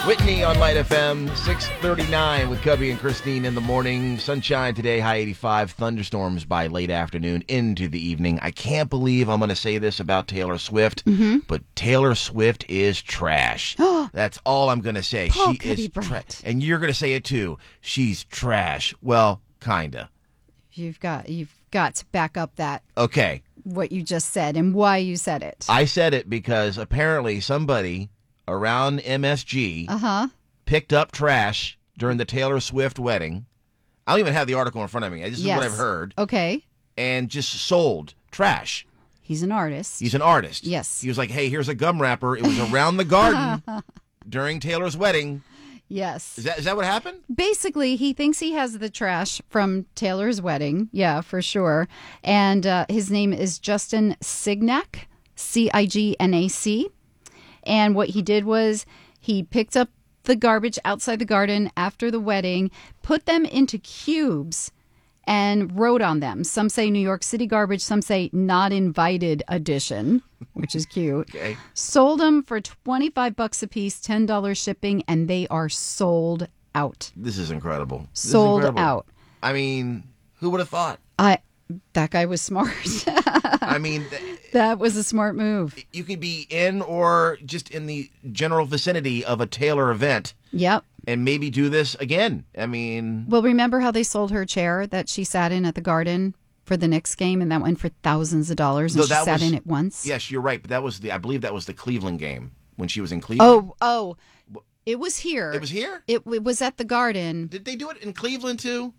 Whitney on Light FM, 6:39 with Cubby and Christine in the morning. Sunshine today, high 85. Thunderstorms by late afternoon into the evening. I can't believe I'm going to say this about Taylor Swift, but Taylor Swift is trash. That's all I'm going to say. Paul She is Cuddy-Brant. trash. And you're going to say it too. She's trash. Well, kinda. You've got to back up that Okay. what you just said and why you said it. I said it because apparently somebody around MSG picked up trash during the Taylor Swift wedding. I don't even have the article in front of me. This is what I've heard. Okay. And just sold trash. He's an artist. He's an artist. Yes. He was like, hey, here's a gum wrapper. It was around the garden during Taylor's wedding. Yes. Is that what happened? Basically, he thinks he has the trash from Taylor's wedding. Yeah, for sure. And his name is Justin Cignac, Cignac. And what he did was he picked up the garbage outside the garden after the wedding, put them into cubes, and wrote on them. Some say New York City garbage, some say not invited edition, which is cute. Okay. Sold them for $25 a piece, $10 shipping, and they are sold out. This is incredible. Sold out. I mean, who would have thought? That guy was smart. I mean, That was a smart move. you could be in or just in the general vicinity of a Taylor event Yep. and maybe do this again. I mean, Well, remember how they sold her chair that she sat in at the Garden for the Knicks game, and that went for thousands of dollars, and No, she that sat was- in it once? yes, you're right. But I believe that was the Cleveland game when she was in Cleveland. Oh, it was here. It was here? It was at the Garden. Did they do it in Cleveland too?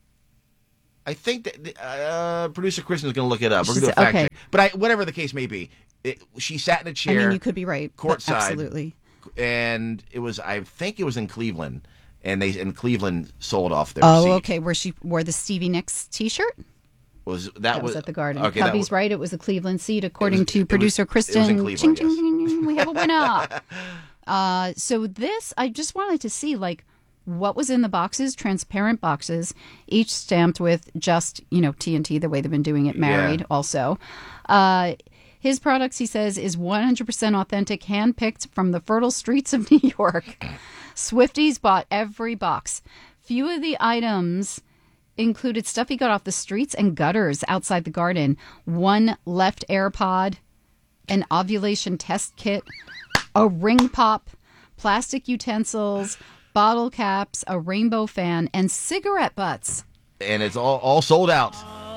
I think that producer Kristen is going to look it up. We're going to do a fact Okay. check. But whatever the case may be, she sat in a I chair. mean, you could be right. but courtside. Absolutely. And I think it was in Cleveland, and Cleveland sold off their seat. Oh, okay. Where she wore the Stevie Nicks T-shirt? That was was at the Garden. Okay, Cubby's right. It was a Cleveland seat, according to it producer was Kristen. in Cleveland, Ching, ching, ching, we have a winner. So this, I just wanted to see, like, what was in the boxes, transparent boxes, each stamped with just, TNT, the way they've been doing it, married also. His products, he says, is 100% authentic, handpicked from the fertile streets of New York. Swifties bought every box. Few of the items included stuff he got off the streets and gutters outside the Garden. One left AirPod, an ovulation test kit, a ring pop, plastic utensils, bottle caps, a rainbow fan, and cigarette butts. And it's all sold out.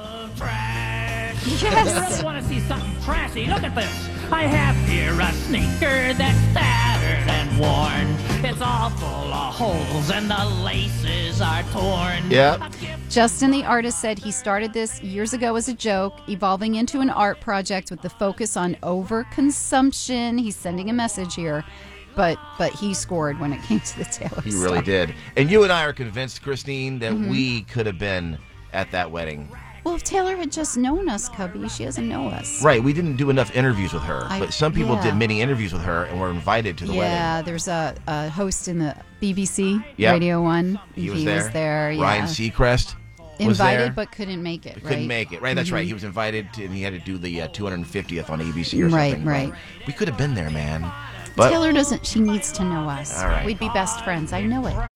Yes. You really want to see something trashy? Look at this. I have here a sneaker that's tattered and worn. It's all full of holes and the laces are torn. Yep. Justin, the artist, said he started this years ago as a joke, evolving into an art project with the focus on overconsumption. He's sending a message here. But he scored when it came to the Taylor He really stuff. did. And you and I are convinced, Christine, that we could have been at that wedding. Well, if Taylor had just known us, Cubby, she doesn't know us. Right. We didn't do enough interviews with her. But some people yeah. did many interviews with her and were invited to the wedding. Yeah, there's a host in the BBC, Yep. Radio 1. He was there. Yeah. Ryan Seacrest was Invited there. but couldn't make it, right? Couldn't make it. Right, that's right. He was invited, and he had to do the 250th on ABC or Right, something. right. We could have been there, man. But Taylor doesn't, she needs to know us. All right. We'd be best friends. I know it.